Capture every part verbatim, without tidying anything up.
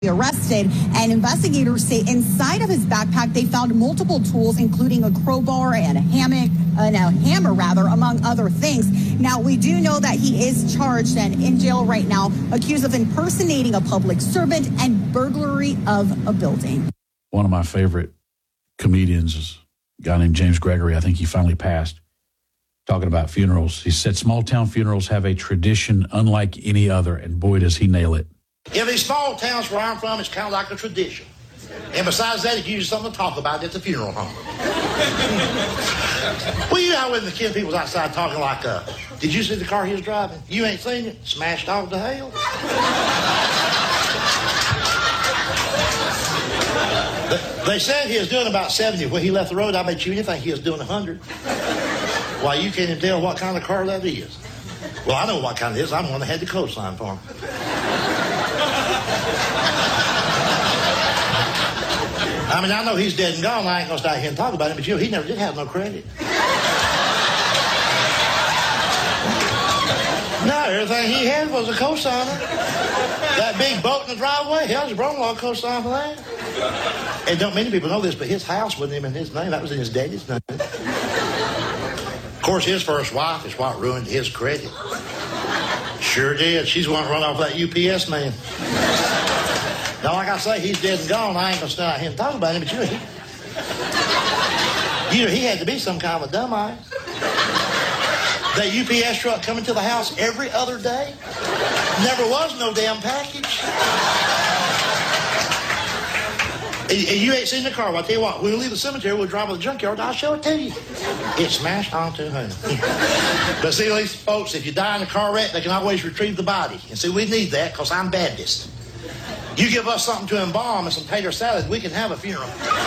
arrested, and investigators say inside of his backpack they found multiple tools, including a crowbar and a hammock, and a hammer rather, among other things. Now, we do know that he is charged and in jail right now, accused of impersonating a public servant and burglary of a building. One of my favorite comedians is a guy named James Gregory. I think he finally passed, talking about funerals. He said small town funerals have a tradition unlike any other, and boy, does he nail it. In these small towns where I'm from, it's kind of like a tradition. And besides that, it's usually something to talk about at the funeral home. Well, you know when the kid people's outside talking like, uh, did you see the car he was driving? You ain't seen it? Smashed off to hell. They said he was doing about seventy. When he left the road, I bet you anything he was doing one hundred. Why, you can't even tell what kind of car that is. Well, I know what kind it is. I'm the one that had the cosign for him. I mean, I know he's dead and gone. I ain't going to start here and talk about him, but you know, he never did have no credit. No, everything he had was a cosigner. That big boat in the driveway, hell's a brother-in-law cosign for that. And don't many people know this, but his house wasn't even in his name. That was in his daddy's name. Of course, his first wife is what ruined his credit. Sure did. She's the one to run off that U P S man. Now, like I say, he's dead and gone. I ain't going to stand out here and talk about him, but you know, he, you know, he had to be some kind of a dumbass. That U P S truck coming to the house every other day. Never was no damn package. And, and you ain't seen the car. Well, I'll tell you what, when we leave the cemetery, we'll drive to the junkyard, I'll show it to you. It's smashed onto him. But see, these folks, if you die in a car wreck, they can always retrieve the body. And see, we need that because I'm Baptist. You give us something to embalm and some tater salad, we can have a funeral.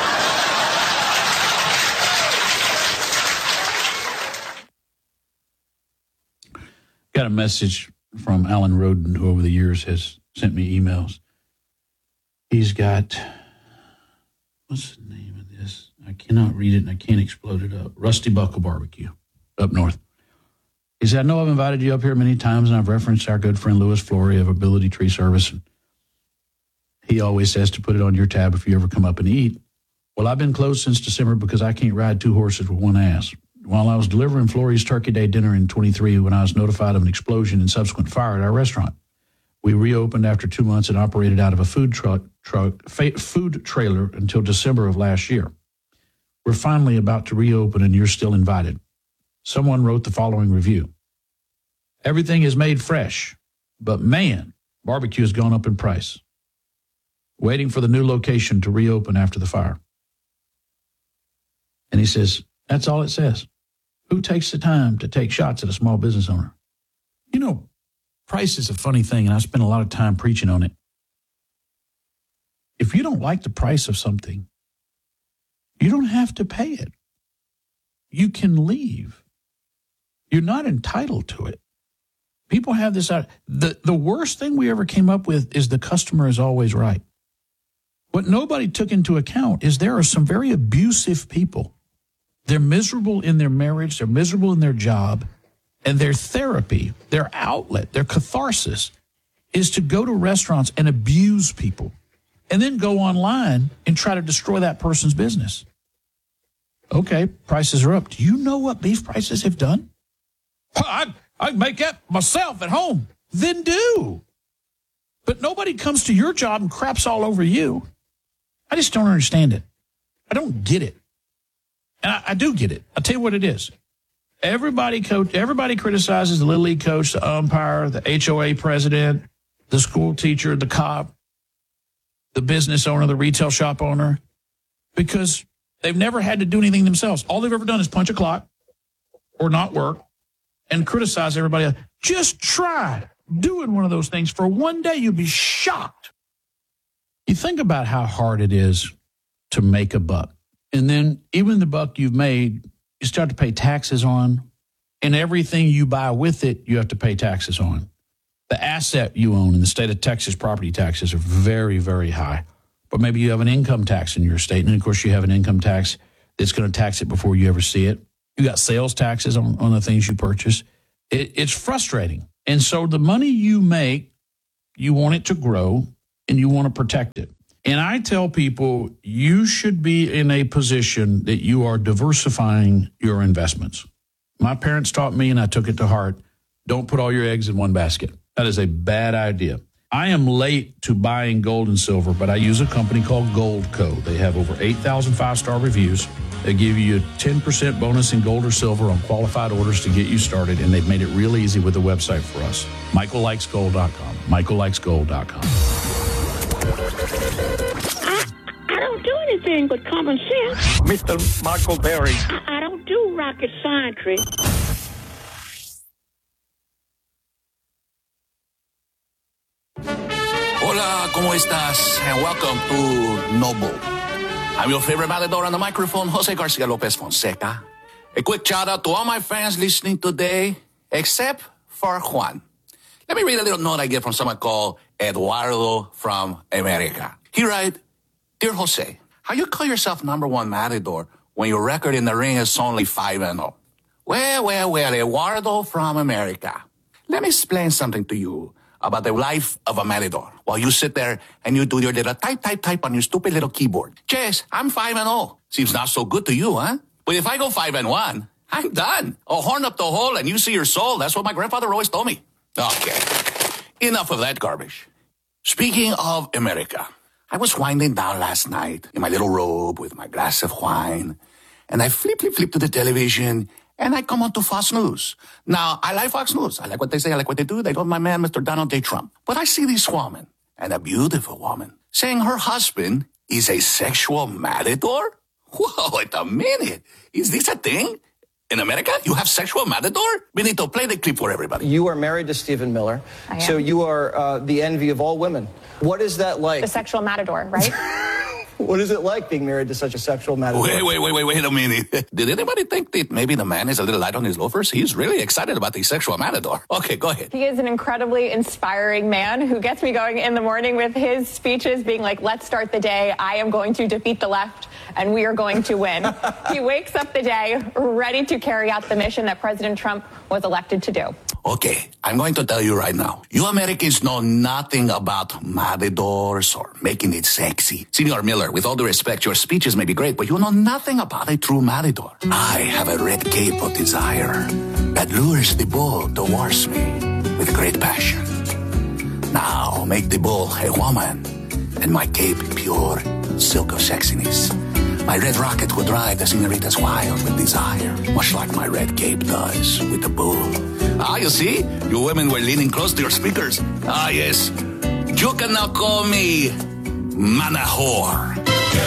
Got a message from Alan Roden, who over the years has sent me emails. He's got, what's the name of this? I cannot read it and I can't explode it up. Rusty Buckle Barbecue up north. He said, I know I've invited you up here many times and I've referenced our good friend Louis Flory of Ability Tree Service. And he always says to put it on your tab if you ever come up and eat. Well, I've been closed since December because I can't ride two horses with one ass. While I was delivering Flory's Turkey Day dinner in twenty-three, when I was notified of an explosion and subsequent fire at our restaurant, we reopened after two months and operated out of a food truck, truck fa- food trailer until December of last year. We're finally about to reopen and you're still invited. Someone wrote the following review. Everything is made fresh, but man, barbecue has gone up in price. Waiting for the new location to reopen after the fire. And he says, that's all it says. Who takes the time to take shots at a small business owner? You know, price is a funny thing, and I spend a lot of time preaching on it. If you don't like the price of something, you don't have to pay it. You can leave. You're not entitled to it. People have this out. The, the worst thing we ever came up with is the customer is always right. What nobody took into account is there are some very abusive people. They're miserable in their marriage, they're miserable in their job, and their therapy, their outlet, their catharsis is to go to restaurants and abuse people and then go online and try to destroy that person's business. Okay, prices are up. Do you know what beef prices have done? I'd, I'd make that myself at home. Then do. But nobody comes to your job and craps all over you. I just don't understand it. I don't get it. And I, I do get it. I'll tell you what it is. Everybody coach, everybody criticizes the Little League coach, the umpire, the H O A president, the school teacher, the cop, the business owner, the retail shop owner, because they've never had to do anything themselves. All they've ever done is punch a clock or not work and criticize everybody else. Just try doing one of those things for one day. You'll be shocked. You think about how hard it is to make a buck. And then even the buck you've made, you start to pay taxes on. And everything you buy with it, you have to pay taxes on. The asset you own in the state of Texas, property taxes are very, very high. But maybe you have an income tax in your state. And, of course, you have an income tax that's going to tax it before you ever see it. You got sales taxes on, on the things you purchase. It, it's frustrating. And so the money you make, you want it to grow. and you want to protect it. And I tell people you should be in a position that you are diversifying your investments. My parents taught me, and I took it to heart, don't put all your eggs in one basket. That is a bad idea. I am late to buying gold and silver, but I use a company called Goldco. They have over eight thousand five-star reviews. They give you a ten percent bonus in gold or silver on qualified orders to get you started, and they've made it real easy with the website for us. Michael Likes Gold dot com. Michael Likes Gold dot com. I, I don't do anything but common sense. Mister Michael Berry. I, I don't do rocket science. Hola, ¿cómo estás? And welcome to Noble. I'm your favorite matador on the microphone, Jose Garcia Lopez Fonseca. A quick shout out to all my fans listening today, except for Juan. Let me read a little note I get from someone called Eduardo from America. He writes, Dear Jose, how you call yourself number one matador when your record in the ring is only five and oh? Well, well, well, Eduardo from America. Let me explain something to you about the life of a matador while you sit there and you do your little type, type, type on your stupid little keyboard. Chess, I'm five and oh. Seems not so good to you, huh? But if I go five and one, I'm done. A horn up the hole and you see your soul. That's what my grandfather always told me. Okay, enough of that garbage. Speaking of America, I was winding down last night in my little robe with my glass of wine, and I flip, flip, flip to the television, and I come on to Fox News. Now, I like Fox News. I like what they say. I like what they do. They love my man, Mister Donald J. Trump. But I see this woman, and a beautiful woman, saying her husband is a sexual matador? Whoa, wait a minute. Is this a thing? In America, you have sexual matador? Benito, play the clip for everybody. You are married to Stephen Miller, I am. So you are uh, the envy of all women. What is that like? The sexual matador, right? What is it like being married to such a sexual matador? Wait, wait, wait, wait, wait a minute. Did anybody think that maybe the man is a little light on his loafers? He's really excited about the sexual matador. Okay, go ahead. He is an incredibly inspiring man who gets me going in the morning with his speeches being like, let's start the day. I am going to defeat the left and we are going to win. He wakes up the day ready to carry out the mission that President Trump was elected to do. Okay, I'm going to tell you right now. You Americans know nothing about matadors or making it sexy. Senor Miller, with all due respect, your speeches may be great, but you know nothing about a true matador. I have a red cape of desire that lures the bull towards me with great passion. Now make the bull a woman and my cape pure silk of sexiness. My red rocket will drive the senoritas wild with desire, much like my red cape does with the bull. Ah, you see? You women were leaning close to your speakers. Ah, yes. You can now call me Manahor.